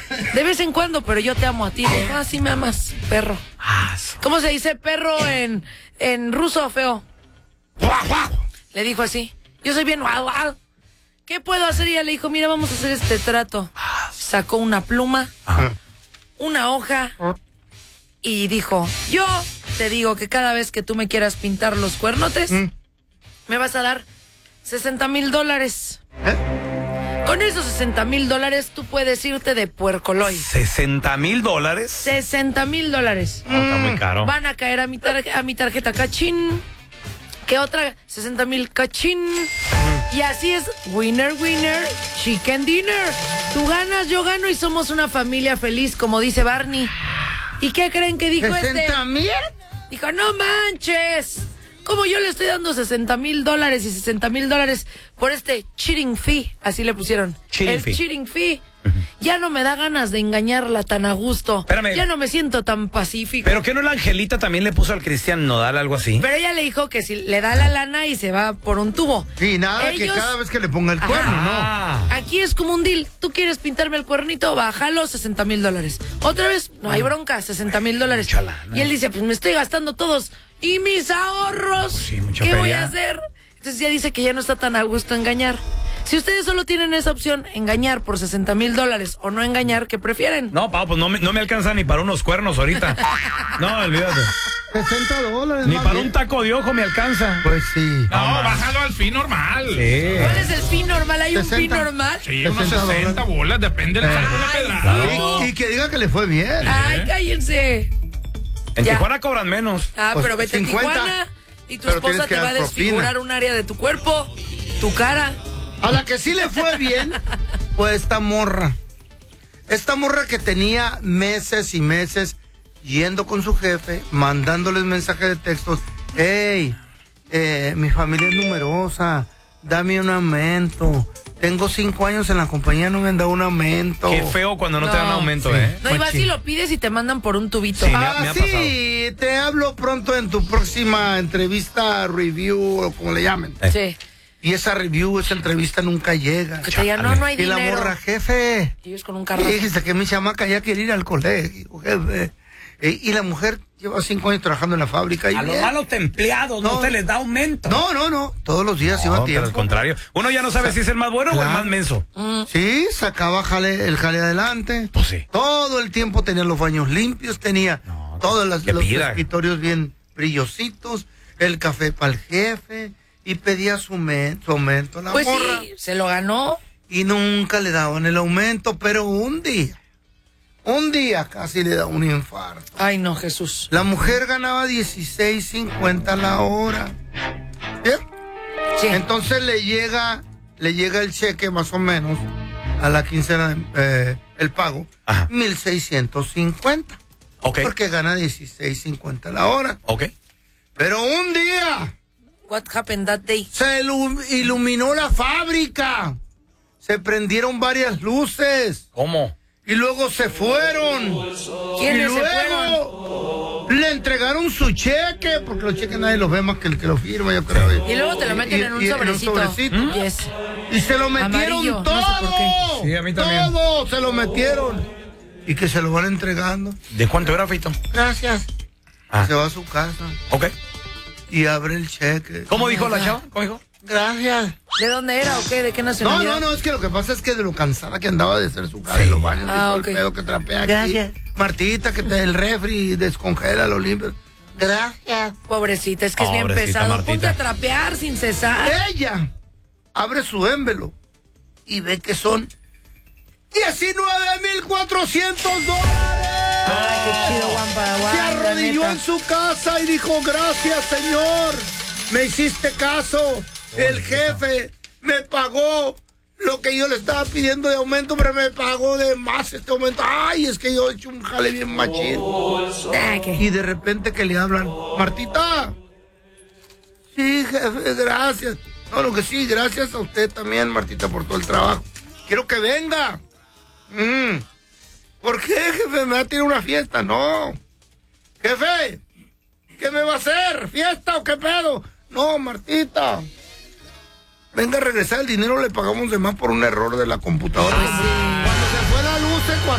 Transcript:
De vez en cuando, pero yo te amo a ti. Ah, sí me amas, perro. ¿Cómo se dice perro en ruso, feo? Le dijo así. Yo soy bien guau, guau. ¿Qué puedo hacer? Y ella le dijo, mira, vamos a hacer este trato. Sacó una pluma, una hoja, y dijo, yo te digo que cada vez que tú me quieras pintar los cuernotes, me vas a dar $60,000. Con esos $60,000 tú puedes irte de puercoloy. ¿$60,000? $60,000. Está muy caro. Van a caer a mi tarjeta cachín. ¿Qué otra? 60,000 cachín. Y así es, winner, winner, chicken dinner. Tú ganas, yo gano y somos una familia feliz, como dice Barney. ¿Y qué creen que dijo ¿$60,000? Dijo, no manches. ¿Cómo yo le estoy dando $60,000 y $60,000 por este cheating fee? Así le pusieron. Cheating fee. Ya no me da ganas de engañarla tan a gusto. Espérame. Ya no me siento tan pacífico. ¿Pero qué no la Angelita también le puso al Cristian Nodal algo así? Pero ella le dijo que si le da la lana y se va por un tubo. Sí, nada, que cada vez que le ponga el cuerno, ¿no? Aquí es como un deal. ¿Tú quieres pintarme el cuernito? Bájalo, $60,000. Otra vez, no hay bronca, $60,000. Y él dice, pues me estoy gastando todos. ¿Y mis ahorros? Pues sí, mucha ¿Qué feria. voy a hacer? Entonces ya dice que ya no está tan a gusto engañar. Si ustedes solo tienen esa opción, engañar por $60,000 o no engañar, ¿qué prefieren? No, Pau, pues no me alcanza ni para unos cuernos ahorita. No, olvídate. $60. Ni más para bien. un taco de ojo me alcanza. Pues sí. No, bájalo al fin normal. Sí. ¿Cuál es el fin normal? ¿Hay un 60. fin normal? Sí, unos 60 60 bolas, depende del salgo de pedrada. Y que diga que le fue bien. Ay, cállense. En Ya. Tijuana cobran menos. Ah, Pues, pero vete 50, a Tijuana y tu pero esposa tienes que te va a dar desfigurar propina. un área de tu cuerpo, tu cara. A la que sí le fue bien fue esta morra. Esta morra que tenía meses y meses yendo con su jefe, mandándoles mensajes de textos. Hey, mi familia es numerosa, dame un aumento. Tengo 5 años en la compañía, no me han dado un aumento. Qué feo cuando no te dan aumento, sí. No, y vas Machín. y lo pides y te mandan por un tubito. Sí. me ha Sí, te hablo pronto en tu próxima entrevista, review, o como le llamen. Sí. Y esa review, esa entrevista nunca llega. Que te digan, no hay Y la dinero. morra, jefe. Y ellos con un carro. Fíjese que mi chamaca ya quiere ir al colegio, jefe. Y la mujer lleva 5 años trabajando en la fábrica. Y A los bien. malos empleados no se les da aumento. No. Todos los días iba a No, pero al tiempo. contrario. Uno ya no sabe si es el más bueno o el Claro. más menso. Sí, sacaba el jale adelante. Pues sí. Todo el tiempo tenía los baños limpios, tenía todos los que pida. escritorios bien brillositos, el café para el jefe, y pedía su aumento a la Pues morra. sí, se lo ganó. Y nunca le daban el aumento, pero un día casi le da un infarto. Ay, no, Jesús. La mujer ganaba 16.50 la hora. ¿Bien? Sí. Entonces le llega el cheque más o menos a la quincena, el pago, Ajá. 1,650. Ok. Porque gana 16.50 la hora. Ok. Pero un día What happened that day? se iluminó la fábrica. Se prendieron varias luces. ¿Cómo? Y luego se fueron. ¿Quiénes Y se luego le entregaron su cheque, porque los cheques nadie los ve más que el que lo firma, yo creo. Y luego te lo meten en un sobrecito. Yes. Y se lo metieron Amarillo, todo. no sé por qué. Sí, a mí también. Todo se lo metieron. Y que se lo van entregando. ¿De cuánto era, Fito? Gracias. Ah. Se va a su casa Ok. y abre el cheque. ¿Cómo dijo la chava? ¿Cómo dijo? Gracias. ¿De dónde era o qué? ¿De qué nacionalidad? No, es que lo que pasa es que de lo cansada que andaba de hacer su casa en los baños, y todo ok. el pedo que trapea aquí. Gracias. Martita, que te el refri descongela, lo limpia. Gracias. Pobrecita, es que es bien Pobrecita pesado. Martita. Ponte a trapear sin cesar. Ella abre su envelope y ve que son $19,400. Ay, qué chido, guampa, Se guampa, arrodilló neta. en su casa y dijo, gracias, señor, me hiciste caso. El jefe me pagó lo que yo le estaba pidiendo de aumento, pero me pagó de más este aumento. Ay, es que yo he hecho un jale bien machín. Ah, ¿qué? Y de repente que le hablan, Martita. Sí, jefe, gracias. No, lo que sí, gracias a usted también, Martita, por todo el trabajo. Quiero que venga. ¿Por qué, jefe? ¿Me va a tirar una fiesta? No. Jefe, ¿qué me va a hacer? ¿Fiesta o qué pedo? No, Martita. Venga a regresar el dinero, le pagamos de más por un error de la computadora. Pues sí. Cuando se fue la luz,